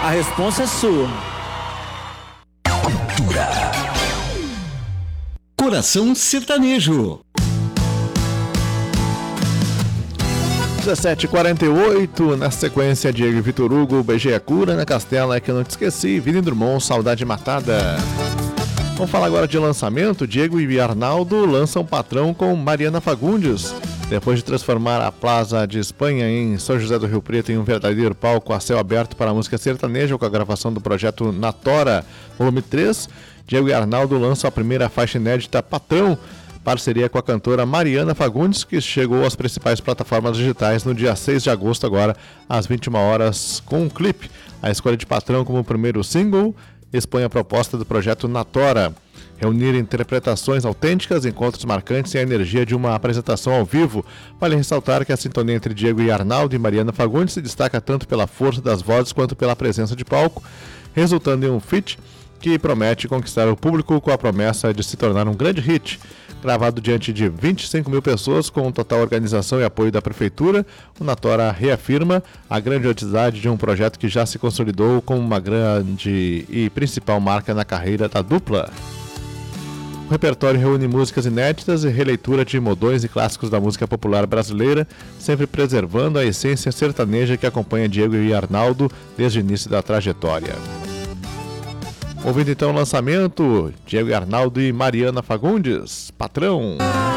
A responsa é sua. Coração Sertanejo. 17h48, na sequência, Diego e Vitor Hugo, Beijei a Cura, na Castela é que eu não te esqueci, Vini Drummond, Saudade Matada. Vamos falar agora de lançamento. Diego e Arnaldo lançam Patrão com Mariana Fagundes. Depois de transformar a Plaza de Espanha em São José do Rio Preto em um verdadeiro palco a céu aberto para a música sertaneja, com a gravação do projeto Natora, volume 3, Diego e Arnaldo lançam a primeira faixa inédita Patrão, parceria com a cantora Mariana Fagundes, que chegou às principais plataformas digitais no dia 6 de agosto, agora às 21 horas, com um clipe. A escolha de Patrão como primeiro single expõe a proposta do projeto Natora: reunir interpretações autênticas, encontros marcantes e a energia de uma apresentação ao vivo. Vale ressaltar que a sintonia entre Diego e Arnaldo e Mariana Fagundes se destaca tanto pela força das vozes quanto pela presença de palco, resultando em um feat que promete conquistar o público com a promessa de se tornar um grande hit. Gravado diante de 25 mil pessoas, com total organização e apoio da Prefeitura, o Natora reafirma a grandiosidade de um projeto que já se consolidou como uma grande e principal marca na carreira da dupla. O repertório reúne músicas inéditas e releitura de modões e clássicos da música popular brasileira, sempre preservando a essência sertaneja que acompanha Diego e Arnaldo desde o início da trajetória. Ouvindo então o lançamento, Diego e Arnaldo e Mariana Fagundes, Patrão.